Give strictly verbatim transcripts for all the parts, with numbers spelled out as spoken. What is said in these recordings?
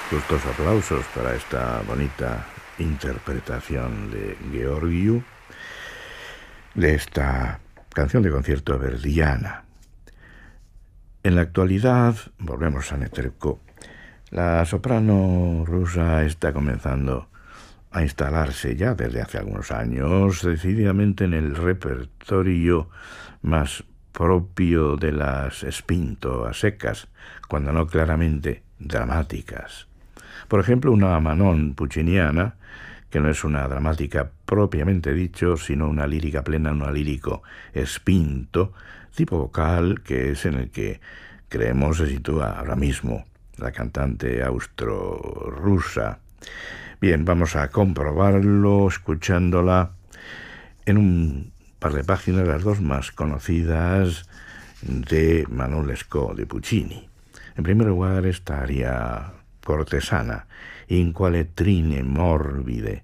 Gustos aplausos para esta bonita interpretación de Gheorghiu de esta canción de concierto verdiana. En la actualidad, volvemos a Netrebko, la soprano rusa está comenzando a instalarse ya desde hace algunos años decididamente en el repertorio más propio de las spinto a secas, cuando no claramente dramáticas. Por ejemplo, una Manon pucciniana, que no es una dramática propiamente dicho, sino una lírica plena, una lírico spinto, tipo vocal, que es en el que creemos se sitúa ahora mismo la cantante austro-rusa. Bien, vamos a comprobarlo escuchándola en un par de páginas, las dos más conocidas de Manon Lescaut de Puccini. En primer lugar, esta aria cortesana, In quale trine morbide.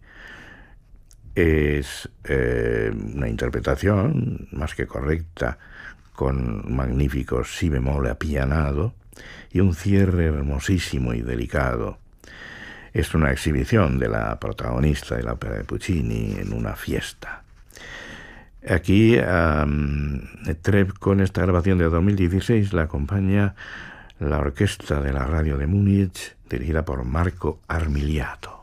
Es eh, una interpretación más que correcta, con magnífico si bemol apianado y un cierre hermosísimo y delicado. Es una exhibición de la protagonista de la ópera de Puccini en una fiesta. Aquí, um, Netrebko, con esta grabación de dos mil dieciséis, la acompaña la orquesta de la radio de Múnich, dirigida por Marco Armiliato.